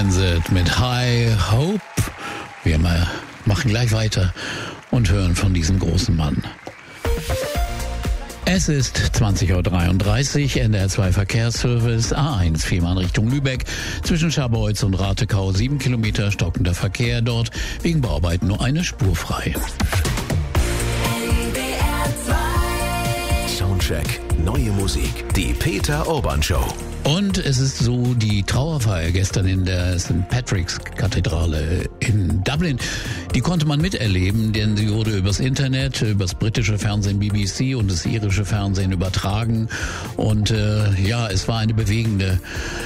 Hansard mit High Hope. Wir machen gleich weiter und hören von diesem großen Mann. Es ist 20.33 Uhr, NDR 2 Verkehrsservice, A1 Fehmarn Richtung Lübeck, zwischen Scharbeutz und Ratekau 7 Kilometer stockender Verkehr, dort wegen Bauarbeiten nur eine Spur frei. Soundcheck, neue Musik, die Peter Urban Show. Und es ist so die Trauerfeier gestern in der St. Patrick's Kathedrale in Dublin. Die konnte man miterleben, denn sie wurde übers Internet, übers britische Fernsehen BBC und das irische Fernsehen übertragen. Und es war eine bewegende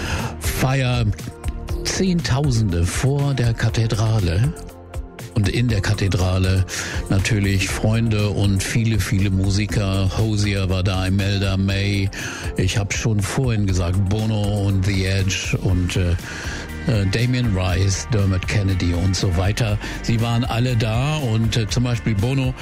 Feier. Zehntausende vor der Kathedrale. Und in der Kathedrale natürlich Freunde und viele, viele Musiker. Hozier war da, Imelda May. Ich habe schon vorhin gesagt, Bono und The Edge und Damien Rice, Dermot Kennedy und so weiter. Sie waren alle da und zum Beispiel Bono,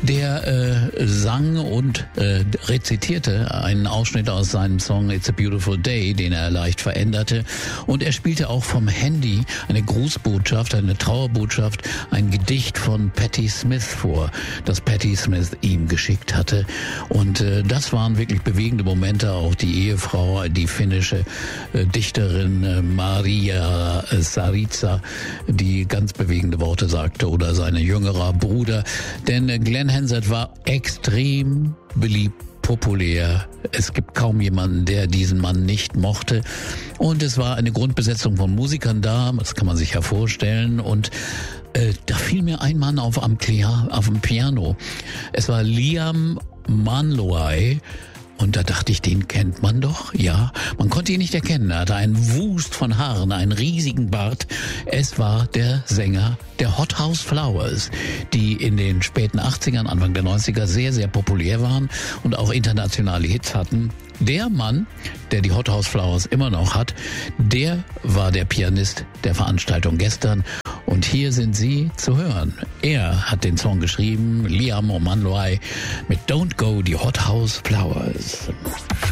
der sang und rezitierte einen Ausschnitt aus seinem Song It's a Beautiful Day, den er leicht veränderte. Und er spielte auch vom Handy eine Grußbotschaft, eine Trauerbotschaft, ein Gedicht von Patti Smith vor, das Patti Smith ihm geschickt hatte. Und das waren wirklich bewegende Momente. Auch die Ehefrau, die finnische Dichterin Maria Saritsa, die ganz bewegende Worte sagte, oder sein jüngerer Bruder. Denn Glenn Hansard war extrem beliebt, populär. Es gibt kaum jemanden, der diesen Mann nicht mochte. Und es war eine Grundbesetzung von Musikern da, das kann man sich ja vorstellen. Und da fiel mir ein Mann auf dem Piano. Es war Liam Manloy. Und da dachte ich, den kennt man doch, ja. Man konnte ihn nicht erkennen. Er hatte einen Wust von Haaren, einen riesigen Bart. Es war der Sänger der Hot House Flowers, die in den späten 80ern, Anfang der 90er sehr, sehr populär waren und auch internationale Hits hatten. Der Mann, der die Hot House Flowers immer noch hat, der war der Pianist der Veranstaltung gestern. Und hier sind sie zu hören. Er hat den Song geschrieben, Liam Manloy mit Don't Go, die Hot House Flowers.